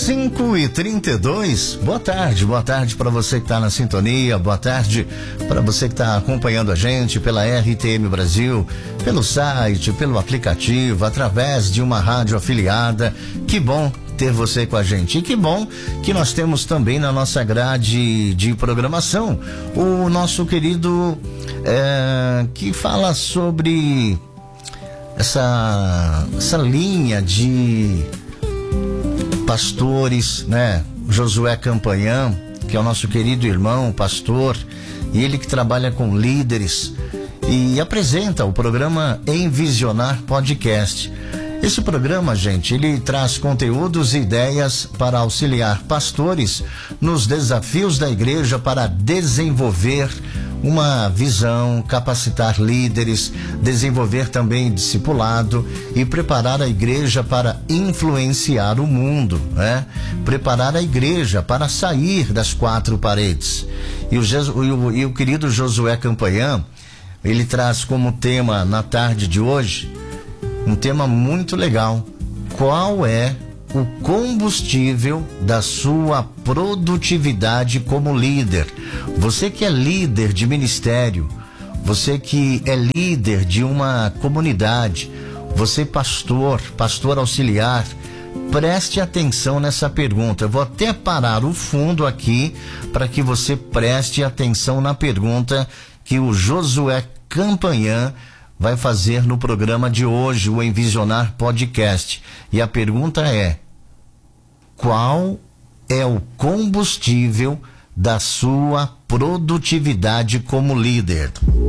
5h32, boa tarde para você que está na sintonia, boa tarde para você que está acompanhando a gente pela RTM Brasil, pelo site, pelo aplicativo, através de uma rádio afiliada. Que bom ter você com a gente, e que bom que nós temos também na nossa grade de programação o nosso querido que fala sobre essa linha de pastores, né? Josué Campanhã, que é o nosso querido irmão, pastor, e ele que trabalha com líderes e apresenta o programa Envisionar Podcast. Esse programa, gente, ele traz conteúdos e ideias para auxiliar pastores nos desafios da igreja para desenvolver uma visão, capacitar líderes, desenvolver também discipulado e preparar a igreja para influenciar o mundo, né? Preparar a igreja para sair das quatro paredes. E o querido Josué Campanhã, ele traz como tema na tarde de hoje um tema muito legal. Qual é o combustível da sua produtividade como líder? Você que é líder de ministério, você que é líder de uma comunidade, você pastor auxiliar, preste atenção nessa pergunta. Eu vou até parar o fundo aqui para que você preste atenção na pergunta que o Josué Campanhã vai fazer no programa de hoje, o Envisionar Podcast. E a pergunta é: qual é o combustível da sua produtividade como líder?